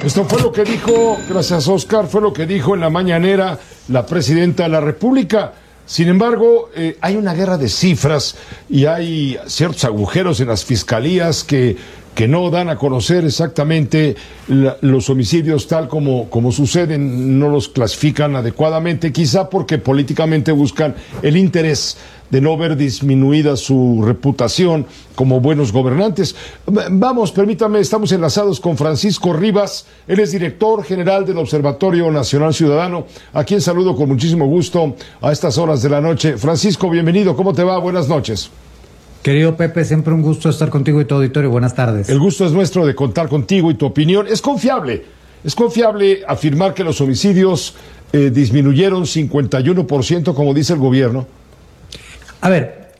Esto fue lo que dijo, gracias Oscar, fue lo que dijo en la mañanera la presidenta de la República. Sin embargo, hay una guerra de cifras y hay ciertos agujeros en las fiscalías que no dan a conocer exactamente los homicidios tal como suceden, no los clasifican adecuadamente, quizá porque políticamente buscan el interés de no ver disminuida su reputación como buenos gobernantes. Vamos, permítame, estamos enlazados con Francisco Rivas, él es director general del Observatorio Nacional Ciudadano, a quien saludo con muchísimo gusto a estas horas de la noche. Francisco, bienvenido, ¿cómo te va? Buenas noches. Querido Pepe, siempre un gusto estar contigo y tu auditorio. Buenas tardes. El gusto es nuestro de contar contigo y tu opinión. ¿Es confiable afirmar que los homicidios disminuyeron 51%, como dice el gobierno? A ver,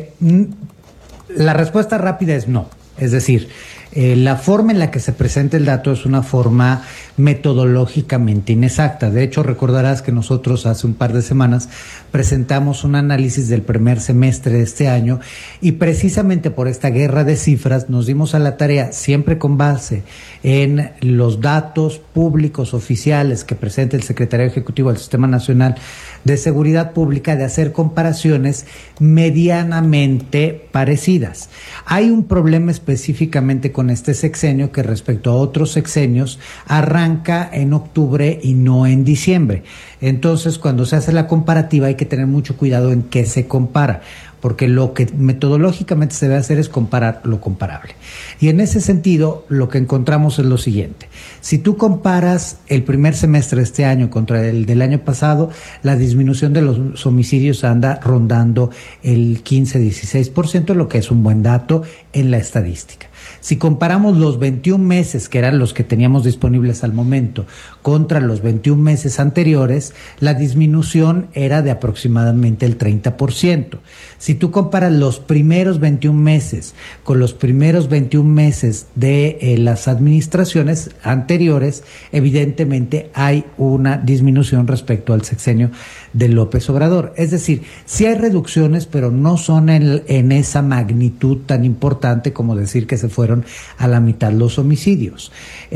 la respuesta rápida es no. Es decir, la forma en la que se presenta el dato es una forma metodológicamente inexacta. De hecho, recordarás que nosotros hace un par de semanas presentamos un análisis del primer semestre de este año y precisamente por esta guerra de cifras nos dimos a la tarea, siempre con base en los datos públicos oficiales que presenta el Secretario Ejecutivo del Sistema Nacional de Seguridad Pública, de hacer comparaciones medianamente parecidas. Hay un problema específicamente con este sexenio que respecto a otros sexenios arranca en octubre y no en diciembre. Entonces, cuando se hace la comparativa hay que tener mucho cuidado en qué se compara, porque lo que metodológicamente se debe hacer es comparar lo comparable. Y en ese sentido, lo que encontramos es lo siguiente. Si tú comparas el primer semestre de este año contra el del año pasado, la disminución de los homicidios anda rondando el 15-16%, lo que es un buen dato en la estadística. Si comparamos los 21 meses, que eran los que teníamos disponibles al momento, contra los 21 meses anteriores, la disminución era de aproximadamente el 30%. Si tú comparas los primeros 21 meses con los primeros 21 meses de las administraciones anteriores, evidentemente hay una disminución respecto al sexenio de López Obrador. Es decir, sí hay reducciones, pero no son en esa magnitud tan importante como decir que se fueron a la mitad los homicidios.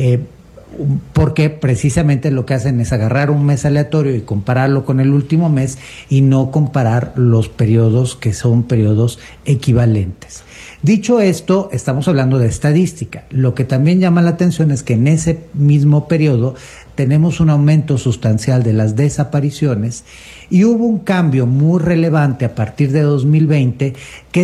Porque precisamente lo que hacen es agarrar un mes aleatorio y compararlo con el último mes y no comparar los periodos que son periodos equivalentes. Dicho esto, estamos hablando de estadística. Lo que también llama la atención es que en ese mismo periodo tenemos un aumento sustancial de las desapariciones y hubo un cambio muy relevante a partir de 2020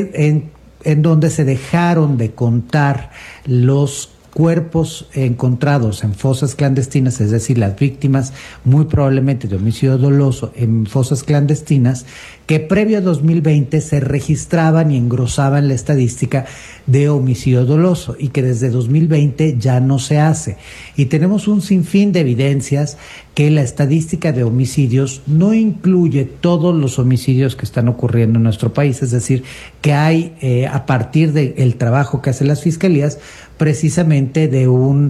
en donde se dejaron de contar los cuerpos encontrados en fosas clandestinas, es decir, las víctimas muy probablemente de homicidio doloso en fosas clandestinas, que previo a 2020 se registraban y engrosaban la estadística de homicidio doloso y que desde 2020 ya no se hace. Y tenemos un sinfín de evidencias que la estadística de homicidios no incluye todos los homicidios que están ocurriendo en nuestro país, es decir, que hay a partir del trabajo que hacen las fiscalías, precisamente de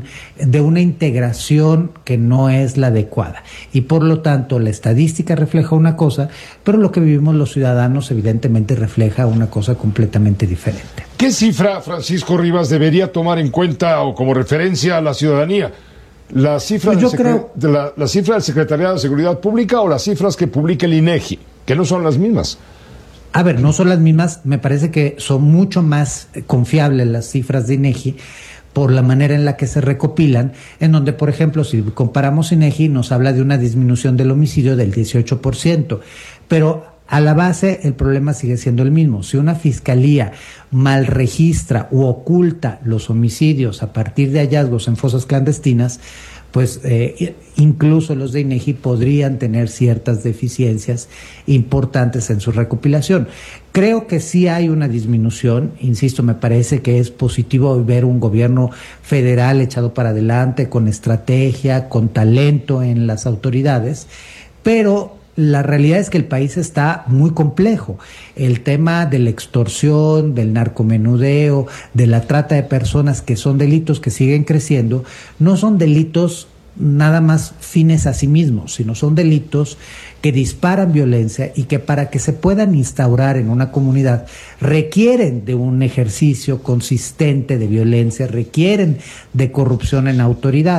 una integración que no es la adecuada. Y por lo tanto, la estadística refleja una cosa, pero lo que vivimos los ciudadanos evidentemente refleja una cosa completamente diferente. ¿Qué cifra, Francisco Rivas, debería tomar en cuenta o como referencia a la ciudadanía? ¿La cifra, la cifra del Secretariado de Seguridad Pública o las cifras que publica el INEGI, que no son las mismas? A ver, no son las mismas, me parece que son mucho más confiables las cifras de INEGI por la manera en la que se recopilan, en donde, por ejemplo, si comparamos INEGI, nos habla de una disminución del homicidio del 18%, pero a la base el problema sigue siendo el mismo. Si una fiscalía mal registra u oculta los homicidios a partir de hallazgos en fosas clandestinas, pues incluso los de INEGI podrían tener ciertas deficiencias importantes en su recopilación. Creo que sí hay una disminución, insisto, me parece que es positivo ver un gobierno federal echado para adelante, con estrategia, con talento en las autoridades, pero la realidad es que el país está muy complejo. El tema de la extorsión, del narcomenudeo, de la trata de personas, que son delitos que siguen creciendo, no son delitos nada más fines a sí mismos, sino son delitos que disparan violencia y que para que se puedan instaurar en una comunidad requieren de un ejercicio consistente de violencia, requieren de corrupción en autoridad.